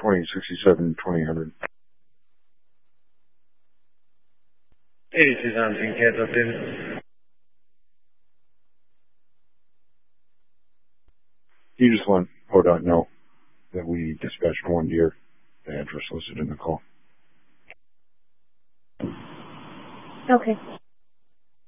2067, 2000. 8217, cancel updated. You just want ODOT know that we dispatched one deer, the address listed in the call. Okay.